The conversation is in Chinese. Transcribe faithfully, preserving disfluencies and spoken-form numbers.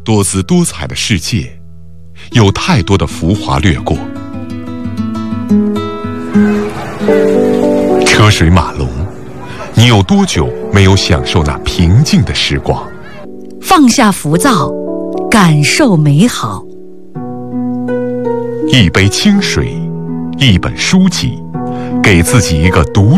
多姿多彩的世界，有太多的浮华掠过。车水马龙，你有多久没有享受那平静的时光？ 放下浮躁，感受美好。 一杯清水，一本书籍，给自己一个独